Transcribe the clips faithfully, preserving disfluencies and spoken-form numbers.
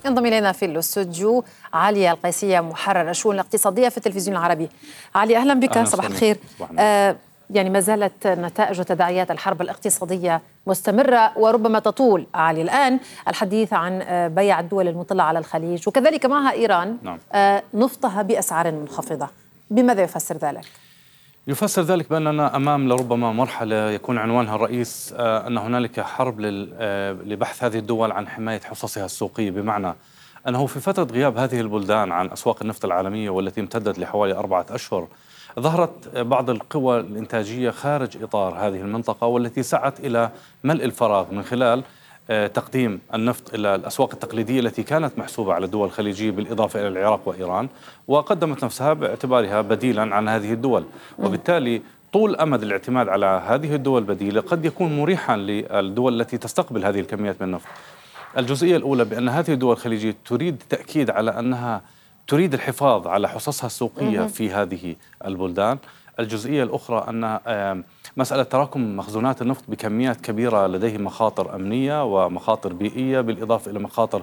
ينضم إلينا في الاستوديو علي القيسية، محرر الشؤون الاقتصادية في التلفزيون العربي. علي أهلا بك. أهلا صباح الخير. آه يعني ما زالت نتائج وتداعيات الحرب الاقتصادية مستمرة وربما تطول. علي الآن الحديث عن بيع الدول المطلة على الخليج وكذلك معها إيران نعم. آه نفطها بأسعار منخفضة، بماذا يفسر ذلك؟ يفسر ذلك بأننا أمام لربما مرحلة يكون عنوانها الرئيس أن هنالك حرب لبحث هذه الدول عن حماية حصصها السوقية، بمعنى أنه في فترة غياب هذه البلدان عن أسواق النفط العالمية والتي امتدت لحوالي أربعة أشهر، ظهرت بعض القوى الإنتاجية خارج إطار هذه المنطقة والتي سعت إلى ملء الفراغ من خلال تقديم النفط إلى الأسواق التقليدية التي كانت محسوبة على الدول الخليجية بالإضافة إلى العراق وإيران، وقدمت نفسها باعتبارها بديلا عن هذه الدول. وبالتالي طول أمد الاعتماد على هذه الدول البديلة قد يكون مريحا للدول التي تستقبل هذه الكميات من النفط. الجزئية الأولى بأن هذه الدول الخليجية تريد تأكيد على أنها تريد الحفاظ على حصصها السوقية في هذه البلدان. الجزئية الأخرى أن مسألة تراكم مخزونات النفط بكميات كبيرة لديه مخاطر أمنية ومخاطر بيئية، بالإضافة إلى مخاطر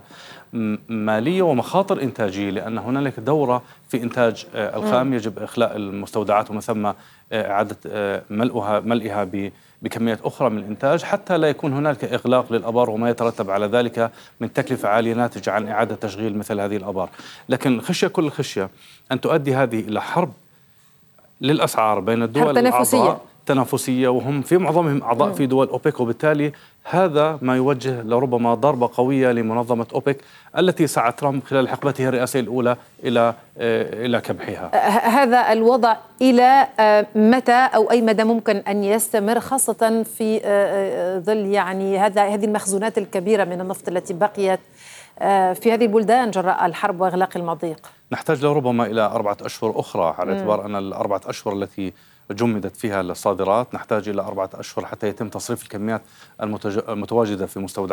مالية ومخاطر إنتاجية، لأن هنالك دورة في إنتاج الخام يجب إخلاء المستودعات ومن ثم إعادة ملئها ملئها بكميات أخرى من الإنتاج، حتى لا يكون هنالك إغلاق للأبار وما يترتب على ذلك من تكلفة عالية ناتجة عن إعادة تشغيل مثل هذه الأبار. لكن خشية كل الخشية أن تؤدي هذه إلى حرب للأسعار بين الدول الأعضاء، تنافسية، وهم في معظمهم أعضاء في دول أوبك، وبالتالي هذا ما يوجه لربما ضربة قوية لمنظمة أوبك التي سعى ترامب خلال حقبته الرئاسية الأولى إلى إلى كبحها. هذا الوضع إلى متى أو أي مدى ممكن أن يستمر، خاصة في ظل يعني هذا هذه المخزونات الكبيرة من النفط التي بقيت في هذه البلدان جراء الحرب وإغلاق المضيق؟ نحتاج لربما إلى أربعة أشهر أخرى، على اعتبار أن الأربعة أشهر التي جمدت فيها الصادرات نحتاج إلى أربعة أشهر حتى يتم تصريف الكميات المتواجدة في مستودعات